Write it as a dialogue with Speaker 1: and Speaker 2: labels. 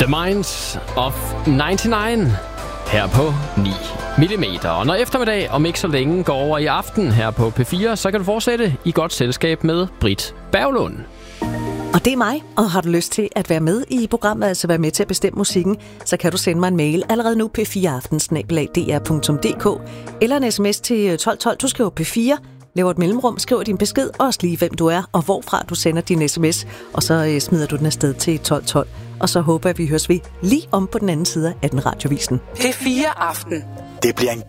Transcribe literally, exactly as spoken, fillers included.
Speaker 1: Minds of nioghalvfems her på ni millimeter. Og når eftermiddag om ikke så længe går over i aften her på P fire, så kan du fortsætte i godt selskab med Britt Berglund.
Speaker 2: Og det er mig, og har du lyst til at være med i programmet, altså være med til at bestemme musikken, så kan du sende mig en mail allerede nu p fire aften snabel-a d r punktum d k eller en sms til tolv tolv. Du skriver P fire, laver et mellemrum, skriver din besked, og også lige hvem du er, og hvorfra du sender din sms, og så øh, smider du den afsted til tolv tolv. Og så håber jeg, vi høres ved lige om på den anden side af den radiovisen.
Speaker 3: P fire aften.
Speaker 4: Det bliver en